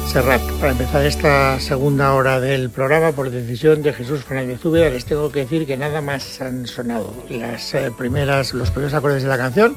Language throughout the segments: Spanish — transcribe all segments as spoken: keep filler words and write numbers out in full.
Serrat. Para empezar esta segunda hora del programa, por decisión de Jesús Fernández Úbeda, les tengo que decir que nada más han sonado las eh, primeras, los primeros acordes de la canción.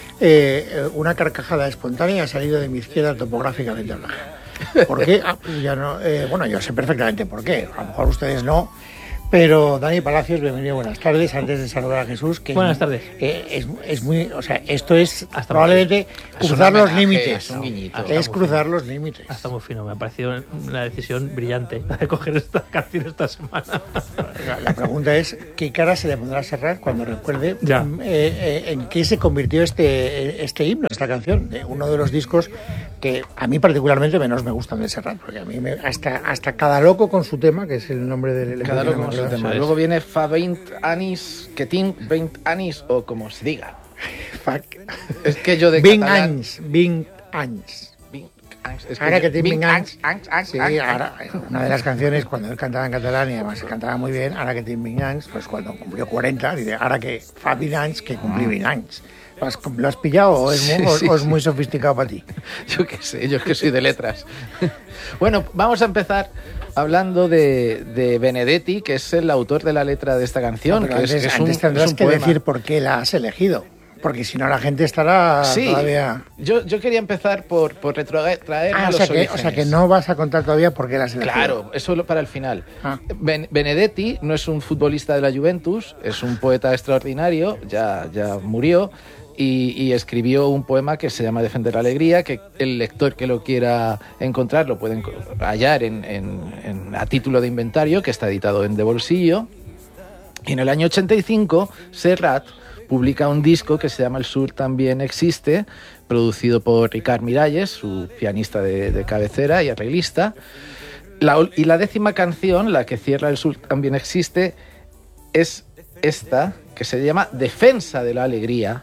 Eh, una carcajada espontánea ha salido de mi izquierda topográficamente hablando. ¿Por qué? Ah, ya no, eh, bueno, yo sé perfectamente por qué. A lo mejor ustedes no. Pero Dani Palacios, bienvenido, buenas tardes. Antes de saludar a Jesús, que buenas tardes. Eh, es, es muy, o sea, esto es hasta probablemente es cruzar los homenaje, límites. Es, un guiñito, es cruzar fino. los límites. Está muy fino, me ha parecido una decisión brillante de coger esta canción esta semana. La, la pregunta es, ¿qué cara se le pondrá a Serrat cuando recuerde ya. eh, eh, en qué se convirtió este, este himno, esta canción? De uno de los discos que a mí particularmente menos me gustan de Serrat, porque a mí me, hasta, hasta Cada Loco con su tema, que es el nombre del... Cada Loco con su tema. Luego viene Fa veinte anis, que tinc veinte anis, o como se diga. Fuck. Es que yo de Vint catalán... anys, vint anys. Es que ahora que tinc vint anys. anys, Sí, ahora, una de las canciones, cuando él cantaba en catalán, y además cantaba muy bien, ahora que tinc vint anys, pues cuando cumplió cuarenta, dice, ahora que fa vint anys, que cumplí vint anys. ¿Lo has pillado o es, sí, muy, sí, o es sí. muy sofisticado para ti? Yo qué sé, yo es que soy de letras. Bueno, vamos a empezar hablando de, de Benedetti, que es el autor de la letra de esta canción. No, que antes, es, es antes un, tendrás es un que poema. decir por qué la has elegido, porque si no la gente estará sí, todavía... yo, yo quería empezar por, por retrotraer ah, a o los sea que, orígenes. O sea que no vas a contar todavía por qué la has elegido. Claro, eso para el final. Ah. Ben, Benedetti no es un futbolista de la Juventus, es un poeta extraordinario, ya, ya murió. Y, y escribió un poema que se llama Defender la Alegría, que el lector que lo quiera encontrar lo puede hallar en, en, en, a título de inventario, que está editado en De Bolsillo. Y en el año ochenta y cinco, Serrat publica un disco que se llama El Sur también existe, producido por Ricard Miralles, su pianista de, de cabecera y arreglista. La, y la décima canción, la que cierra El Sur también existe, es esta, que se llama Defensa de la Alegría,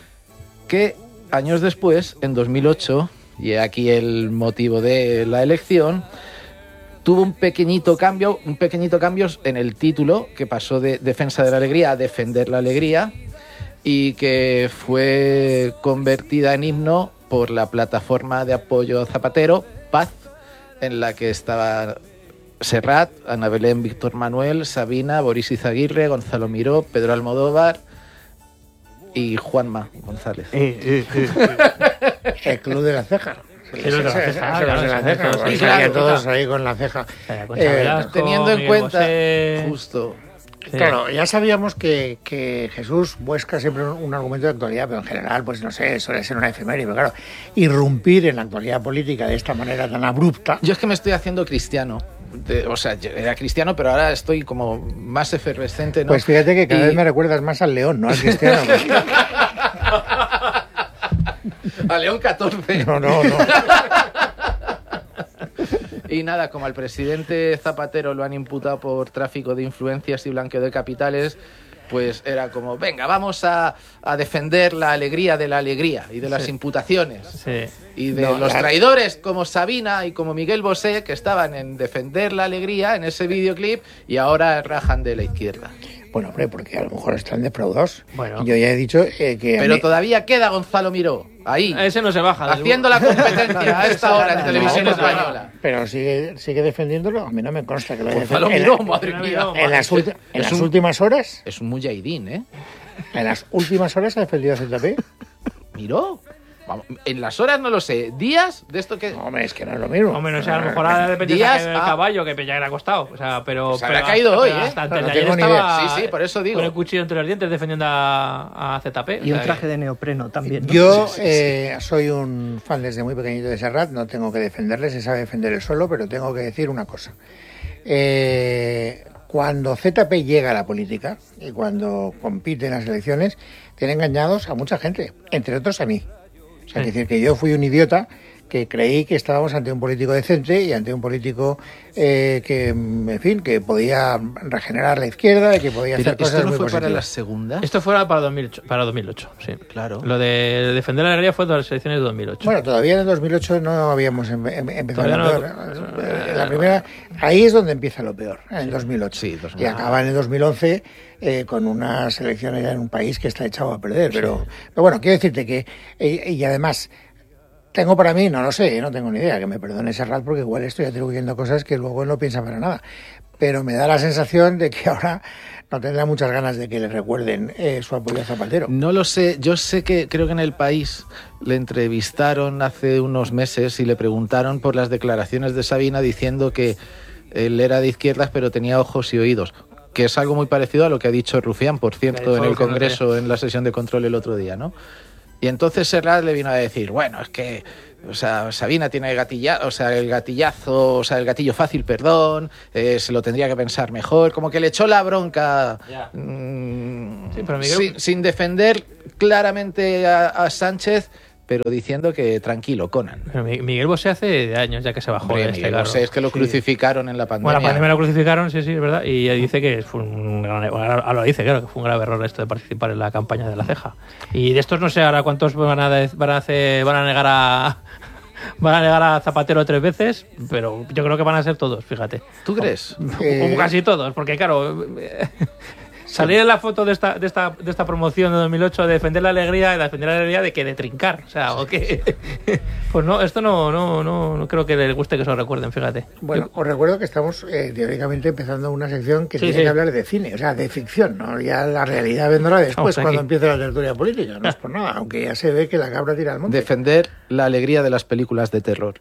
que años después, en dos mil ocho, y aquí el motivo de la elección, tuvo un pequeñito cambio, un pequeñito cambio en el título, que pasó de Defensa de la Alegría a Defender la Alegría, y que fue convertida en himno por la plataforma de apoyo Zapatero, Paz, en la que estaba Serrat, Ana Belén, Víctor Manuel, Sabina, Boris Izaguirre, Gonzalo Miró, Pedro Almodóvar y Juanma González. Eh, eh, eh. El Club de la Ceja. El Club de la Ceja, claro, de la Ceja. sí, Claro, claro, todos claro. ahí con la ceja. Eh, Eh, teniendo en Miguel cuenta, Bosé. justo, Sí. Claro, ya sabíamos que, que Jesús busca siempre un, un argumento de actualidad, pero en general, pues no sé, suele ser una efeméride, pero claro, irrumpir en la actualidad política de esta manera tan abrupta. yo es que me estoy haciendo cristiano. De, o sea, yo era cristiano, pero ahora estoy como más efervescente, ¿no? Pues fíjate que cada Y- vez me recuerdas más al León, no al Cristiano. A León catorce. No, no, no. Y nada, como al presidente Zapatero lo han imputado por tráfico de influencias y blanqueo de capitales, pues era como, venga, vamos a, a defender la alegría de la alegría y de las Sí. imputaciones. Sí. Y de No, los la- traidores como Sabina y como Miguel Bosé, que estaban en defender la alegría en ese videoclip y ahora rajan de la izquierda. Bueno, hombre, porque a lo mejor están defraudados. Bueno. Yo ya he dicho eh, que... a Pero mí- todavía queda Gonzalo Miró, ahí, Ese no se baja. desde haciendo luego. la competencia a esta hora en televisión No, española. Pero sigue, sigue defendiéndolo, a mí no me consta que lo haya Gonzalo defendido. Miró, madre mía. En las, ulti- en Es las un- últimas horas, Es un mujahidín, ¿eh? en las últimas horas ha defendido a Z P. Miró. Vamos, en las horas no lo sé. Días de esto que... No, hombre, es que no es lo mismo. Hombre, no sé, a lo mejor ahora de repente se Días ha caído el a- caballo que ya era acostado. O sea, pero. Se pero habrá caído hoy, pero ¿eh? hasta antes No de ayer tengo ni estaba. idea. Sí, sí, por eso digo. Con el cuchillo entre los dientes defendiendo a, a Z P. Y O un sea, traje de neopreno también, ¿no? Yo Sí, sí, sí. eh, soy un fan desde muy pequeñito de Serrat, no tengo que defenderle, se sabe defender él solo, pero tengo que decir una cosa. Eh, cuando Z P llega a la política y cuando compite en las elecciones, tiene engañados a mucha gente, entre otros a mí. O sea, Sí. es decir, que yo fui un idiota que creí que estábamos ante un político decente y ante un político eh, que, en fin, que podía regenerar la izquierda y que podía Pero hacer cosas esto no muy fue para positivas. la segunda. Esto fue para dos mil ocho, para dos mil ocho, sí. Claro. Lo de defender la alegría fue de las elecciones de dos mil ocho. Bueno, todavía en el dos mil ocho no habíamos em- em- empezado Todavía lo no- peor. Eh, La primera, ahí es donde empieza lo peor, en el dos mil ocho. Sí, dos mil Y ocho. acaba en el dos mil once eh, con unas elecciones ya en un país que está echado a perder. Pero, pero bueno, quiero decirte que, eh, y además, Tengo para mí, no lo sé, no tengo ni idea, que me perdone Serrat porque igual estoy atribuyendo cosas que luego él no piensa para nada. Pero me da la sensación de que ahora no tendrá muchas ganas de que le recuerden eh, su apoyo a Zapatero. No lo sé, yo sé que creo que en El País le entrevistaron hace unos meses y le preguntaron por las declaraciones de Sabina diciendo que él era de izquierdas pero tenía ojos y oídos, que es algo muy parecido a lo que ha dicho Rufián, por cierto, en el Congreso, en la sesión de control el otro día, ¿no? Y entonces Serrat le vino a decir, bueno, es que, o sea, Sabina tiene el gatillazo, o sea, el gatillazo, o sea, el gatillo fácil, perdón, eh, se lo tendría que pensar mejor, como que le echó la bronca mmm, sí, pero Miguel... sin, sin defender claramente a, a Sánchez, pero diciendo que tranquilo, Conan. Pero Miguel Bosé hace años ya que se bajó. Hombre, de este Miguel Bosé es que lo sí. crucificaron en la pandemia. Bueno, la pandemia lo crucificaron, sí, sí, es verdad. Y dice que fue un gran, ahora lo dice, claro, que fue un grave error esto de participar en la campaña de La Ceja. Y de estos no sé ahora cuántos van a, van a, hacer, van a negar a... Van a negar a Zapatero tres veces, pero yo creo que van a ser todos, fíjate. ¿Tú crees? O, o casi todos, porque claro... Salir en la foto de esta, de esta de esta promoción de dos mil ocho de defender la alegría, de defender la alegría de que de trincar, o sea, o que pues no, esto no no no no creo que les guste que se lo recuerden, fíjate. Bueno, os recuerdo que estamos eh, teóricamente empezando una sección que sí, tiene sí. que hablar de cine, o sea, de ficción, ¿no? Ya la realidad vendrá después cuando empiece la tertulia política, no es por nada, aunque ya se ve que la cabra tira al monte. Defender la alegría de las películas de terror.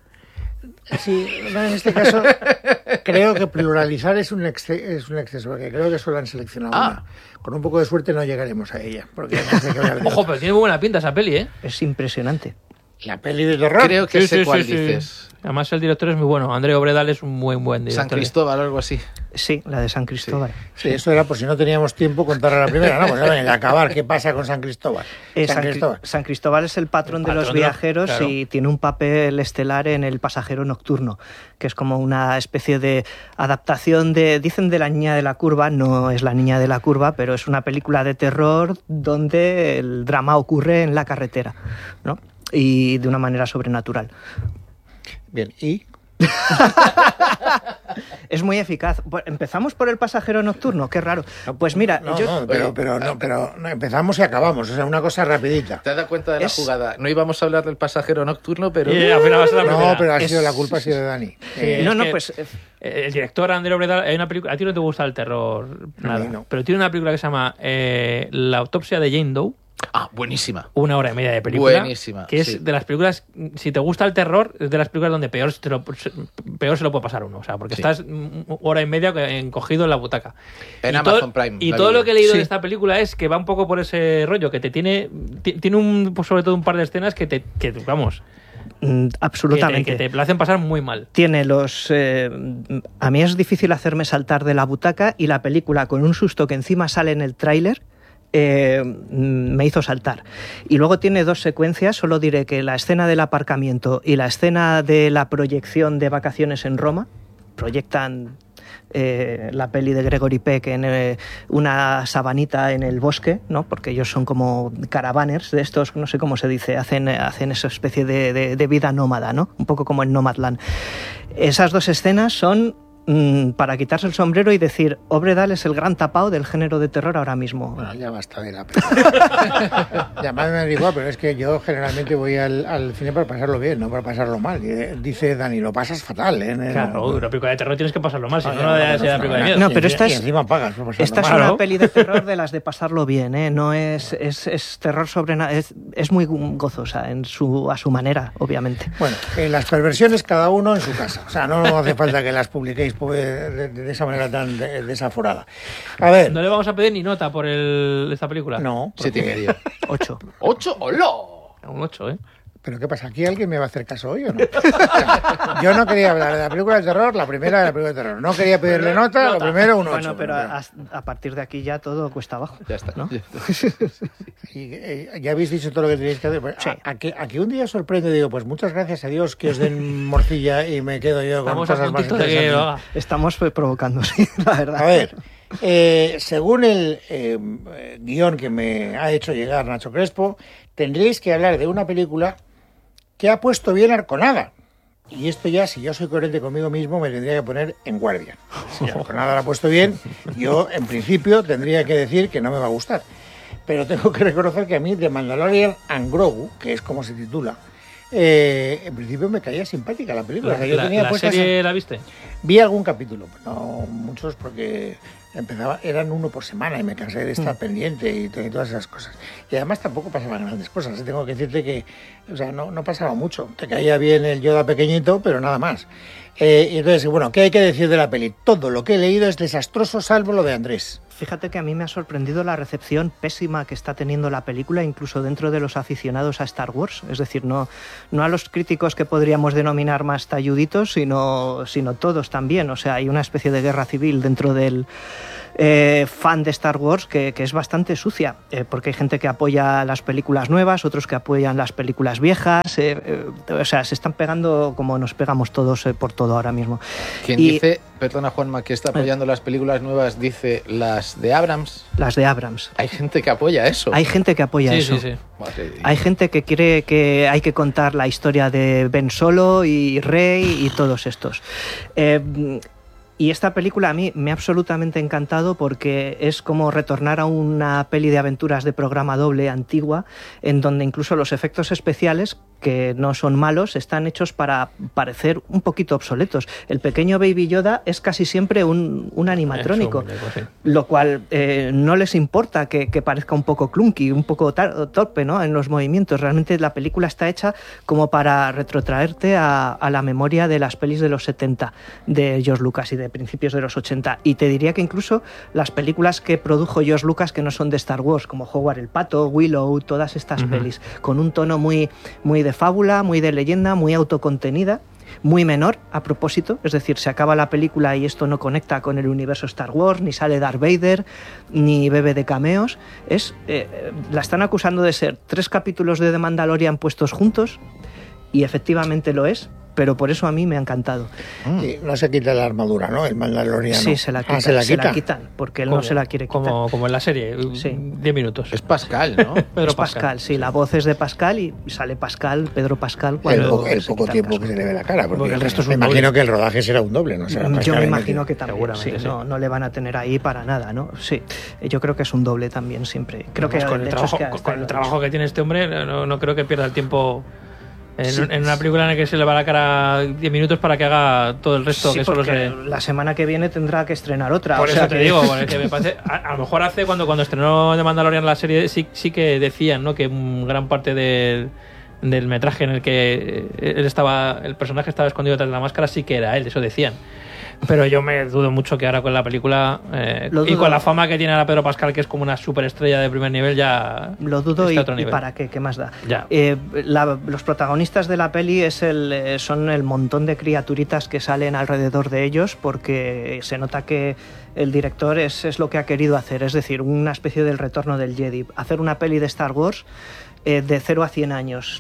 Sí, no, en este caso creo que pluralizar es un, exce- es un exceso, porque creo que solo han seleccionado ah. una. Con un poco de suerte no llegaremos a ella. Porque hay que hablar de Ojo, pero tiene muy buena pinta esa peli, ¿eh? Es impresionante. La peli de terror. Creo que sí, sé sí, cuál sí, dices. Sí. Además el director es muy bueno. André Obredal es un muy buen director. San Cristóbal o algo así. Sí, la de San Cristóbal. Sí, sí, eso era por si no teníamos tiempo contar a la primera, ¿no? Pues en acabar, ¿qué pasa con San Cristóbal? Eh, San, San, Cristóbal. San Cristóbal es el patrón, el patrón de los viajeros de los, claro. Y tiene un papel estelar en El pasajero nocturno, que es como una especie de adaptación de, dicen de La niña de la curva, no es La niña de la curva, pero es una película de terror donde el drama ocurre en la carretera, ¿no? Y de una manera sobrenatural. Bien, ¿y? Es muy eficaz. Empezamos por El pasajero nocturno, qué raro. Pues mira, no, yo... no, pero, pero, no, pero no, empezamos y acabamos, o sea, una cosa rapidita. ¿Te has dado cuenta de la es... jugada? No íbamos a hablar del pasajero nocturno, pero... Yeah, la no, pero ha es... sido la culpa ha sido de Dani. Sí, eh, no, no, que, pues... Eh, el director André Obredal, hay una película, a ti no te gusta el terror, nada, no. Pero tiene una película que se llama eh, La autopsia de Jane Doe. Ah, buenísima. Una hora y media de película. Buenísima. Que es sí. de las películas, si te gusta el terror, es de las películas donde peor, te lo, peor se lo puede pasar uno. O sea, porque sí. estás hora y media encogido en la butaca. En y Amazon todo, Prime. Y todo vida. Lo que he leído sí. de esta película es que va un poco por ese rollo, que te tiene, tiene un, pues sobre todo un par de escenas que te, que vamos... Mm, absolutamente. Que te, que te lo hacen pasar muy mal. Tiene los... Eh, a mí es difícil hacerme saltar de la butaca y la película con un susto que encima sale en el tráiler eh, me hizo saltar. Y luego tiene dos secuencias, solo diré que la escena del aparcamiento y la escena de la proyección de Vacaciones en Roma, proyectan... Eh, la peli de Gregory Peck en eh, una sabanita en el bosque, ¿no? Porque ellos son como caravaners de estos, no sé cómo se dice, hacen, hacen esa especie de, de, de vida nómada, ¿no? Un poco como en Nomadland. Esas dos escenas son mmm, para quitarse el sombrero y decir, Obredal es el gran tapao del género de terror ahora mismo. Bueno, ya basta de la peli. Llamadme igual, pero es que yo generalmente voy al, al cine para pasarlo bien, no para pasarlo mal. Dice Dani, lo pasas fatal, ¿eh? En claro, el... una película de terror tienes que pasarlo mal, si ah, no, no debe ser la película de miedo. No, pero esta y es, encima pagas por pasarlo esta mal. es una Claro. peli de terror de las de pasarlo bien, ¿eh? No es, es, es terror sobrenatural, es, es muy gozosa en su, a su manera, obviamente. Bueno, eh, las perversiones cada uno en su casa. O sea, no hace falta que las publiquéis de, de esa manera tan de, desaforada. A ver. No le vamos a pedir ni nota por el, esta película. No. Siete y medio. Ocho. ¿Ocho? ¡Hola! Un ocho, ¿eh? ¿Pero qué pasa? ¿Aquí alguien me va a hacer caso hoy o no? Yo no quería hablar de la película de terror, la primera de la película de terror. No quería pedirle nota, nota. Lo primero un ocho. Bueno, pero a, a partir de aquí ya todo cuesta abajo. Ya está. ¿No? Ya, está. Y, eh, ya habéis dicho todo lo que tenéis que hacer. Pues, sí. a, a, que, a que un día sorprende, digo, pues muchas gracias a Dios que os den morcilla y me quedo yo con Estamos cosas más interesantes. Estamos provocando, sí, la verdad. A ver, eh, según el eh, guión que me ha hecho llegar Nacho Crespo, tendréis que hablar de una película que ha puesto bien Arconada. Y esto ya, si yo soy coherente conmigo mismo, me tendría que poner en guardia. Si Arconada la ha puesto bien, yo en principio tendría que decir que no me va a gustar. Pero tengo que reconocer que a mí The Mandalorian and Grogu, que es como se titula Eh, en principio me caía simpática la película. ¿La, que yo la, tenía la puestas serie en... la viste? Vi algún capítulo, no muchos porque empezaba, eran uno por semana y me cansé de estar mm. pendiente y, y todas esas cosas. Y además tampoco pasaban grandes cosas. Tengo que decirte que, o sea, no, no pasaba mucho. Te caía bien el Yoda pequeñito, pero nada más. Eh, y entonces, bueno, ¿qué hay que decir de la peli? Todo lo que he leído es desastroso, salvo lo de Andrés. Fíjate que a mí me ha sorprendido la recepción pésima que está teniendo la película, incluso dentro de los aficionados a Star Wars. Es decir, no, no a los críticos que podríamos denominar más talluditos, sino, sino todos también. O sea, hay una especie de guerra civil dentro del eh, fan de Star Wars que, que es bastante sucia, eh, porque hay gente que apoya las películas nuevas, otros que apoyan las películas viejas. Eh, eh, o sea, se están pegando como nos pegamos todos eh, por todo ahora mismo. Quien y, dice, perdona Juanma, que está apoyando eh, las películas nuevas, dice las de Abrams. Las de Abrams. Hay gente que apoya eso. Hay gente que apoya sí, eso. Sí, sí. Hay gente que quiere que hay que contar la historia de Ben Solo y Rey y todos estos. Eh, Y esta película a mí me ha absolutamente encantado porque es como retornar a una peli de aventuras de programa doble antigua, en donde incluso los efectos especiales, que no son malos, están hechos para parecer un poquito obsoletos. El pequeño Baby Yoda es casi siempre un, un animatrónico, sí. Lo cual eh, no les importa que, que parezca un poco clunky, un poco torpe, ¿no?, en los movimientos. Realmente la película está hecha como para retrotraerte a, a la memoria de las pelis de los setenta de George Lucas y de principios de los ochenta. Y te diría que incluso las películas que produjo George Lucas que no son de Star Wars, como Howard el Pato, Willow, todas estas uh-huh. pelis, con un tono muy, muy de fábula, muy de leyenda, muy autocontenida, muy menor a propósito, es decir, se acaba la película y esto no conecta con el universo Star Wars, ni sale Darth Vader, ni bebe de cameos. Es, eh, la están acusando de ser tres capítulos de The Mandalorian puestos juntos, y efectivamente lo es, pero por eso a mí me ha encantado. Sí, no se quita la armadura, ¿no? El Mandaloriano. Sí, se la, quita, ah, ¿se la, se quita? la quitan, porque él como, no se la quiere quitar. Como, como en la serie, sí. diez minutos. Es Pascal, ¿no? Pedro es Pascal, Pascal, sí, la voz es de Pascal y sale Pascal, Pedro Pascal. Cuando el, el poco tiempo que se le ve la cara, porque, porque el resto es un me doble. imagino que el rodaje será un doble, ¿no? Será Yo Pascal me imagino que también, sí, sí. No, no le van a tener ahí para nada, ¿no? Sí, yo creo que es un doble también siempre. Creo Además, que con el, trabajo, es que con el trabajo que tiene este hombre, no, no creo que pierda el tiempo. En, sí, en una película en la que se le va la cara diez minutos para que haga todo el resto, sí, que solo se... la semana que viene tendrá que estrenar otra. Por o eso sea te que... digo, porque me parece, a, a lo mejor hace cuando, cuando estrenó The Mandalorian la serie sí, sí que decían, ¿no?, que gran parte de, del metraje en el que él estaba, el personaje estaba escondido detrás de la máscara sí que era él, eso decían. Pero yo me dudo mucho que ahora con la película eh, y con la fama que tiene ahora Pedro Pascal, que es como una superestrella de primer nivel, ya lo dudo. Y, otro nivel. ¿Y para qué? ¿Qué más da? Ya. Eh, la, los protagonistas de la peli es el, eh, son el montón de criaturitas que salen alrededor de ellos, porque se nota que el director es, es lo que ha querido hacer, es decir, una especie del retorno del Jedi. Hacer una peli de Star Wars eh, de cero a cien años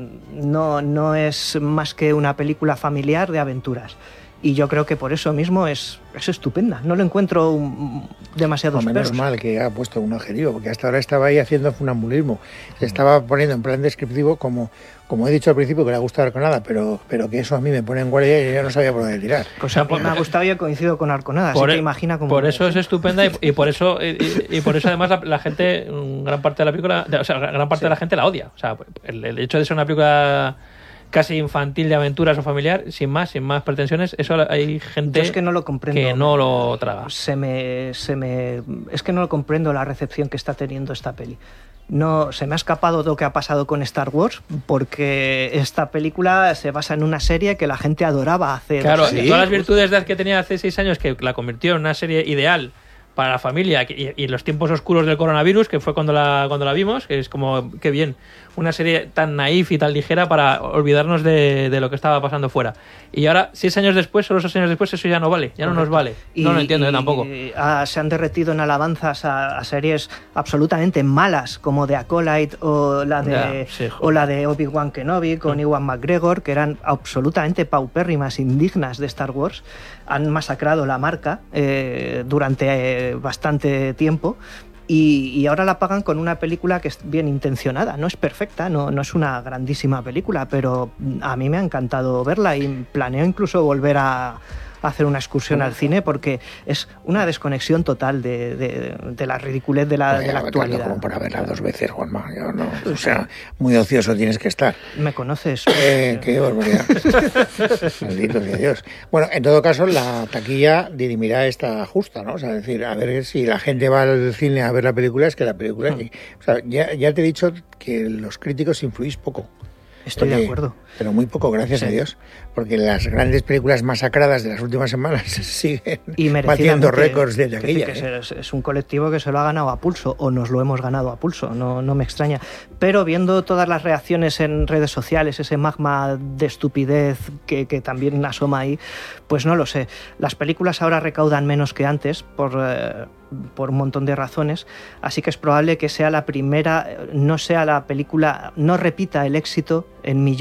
no, no es más que una película familiar de aventuras. Y yo creo que por eso mismo es, es estupenda. No le encuentro un, demasiados no, menos peros. mal que ha puesto un adjetivo, porque hasta ahora estaba ahí haciendo funambulismo. Se estaba poniendo en plan descriptivo, como, como he dicho al principio, que le ha gustado Arconada, pero, pero que eso a mí me pone en guardia y yo no sabía por dónde tirar. Pues a mí me ha gustado y he coincidido con Arconada, así por que el, imagina cómo... Por eso es estupenda y, y por eso y, y por eso además la, la gente, gran parte de la película, o sea, gran parte sí. de la gente la odia. O sea, el, el hecho de ser una película casi infantil de aventuras o familiar, sin más, sin más pretensiones, eso hay gente Yo es que no lo comprendo. que no lo traga. Se me, se me, es que no lo comprendo la recepción que está teniendo esta peli. No, se me ha escapado lo que ha pasado con Star Wars, porque esta película se basa en una serie que la gente adoraba hacer. Claro, ¿sí? todas las virtudes que tenía hace seis años, que la convirtió en una serie ideal para la familia y, y los tiempos oscuros del coronavirus, que fue cuando la, cuando la vimos, que es como, qué bien, una serie tan naif y tan ligera para olvidarnos de, de lo que estaba pasando fuera. Y ahora, seis años después, solo seis años después, eso ya no vale, ya no Correcto. nos vale. Y, no lo entiendo yo tampoco. Y, ah, se han derretido en alabanzas a, a series absolutamente malas, como The Acolyte o la de, ya, sí, o la de Obi-Wan Kenobi con mm. Ewan McGregor, que eran absolutamente paupérrimas, indignas de Star Wars. Han masacrado la marca eh, durante eh, bastante tiempo. Y, y ahora la pagan con una película que es bien intencionada, no es perfecta, no, no es una grandísima película, pero a mí me ha encantado verla y planeo incluso volver a, hacer una excursión al cine porque es una desconexión total de, de, de la ridiculez de la, Oye, de la actualidad. Como para verla dos veces, Juanma. Yo no, o sea, muy ocioso tienes que estar. ¿Me conoces? Eh, qué barbaridad. Maldito sea Dios. Bueno, en todo caso, la taquilla dirimirá esta justa, ¿no? O sea, es decir, a ver si la gente va al cine a ver la película, es que la película... Mm. O sea, ya, ya te he dicho que los críticos influís poco. Estoy porque, de acuerdo. Pero muy poco, gracias sí. a Dios. Porque las grandes películas masacradas de las últimas semanas siguen batiendo récords de taquilla. Que ¿eh? es, es un colectivo que se lo ha ganado a pulso, o nos lo hemos ganado a pulso, no, no me extraña. Pero viendo todas las reacciones en redes sociales, ese magma de estupidez que, que también asoma ahí, pues no lo sé. Las películas ahora recaudan menos que antes, por... Eh, por un montón de razones, así que es probable que sea la primera, no sea la película, no repita el éxito en millones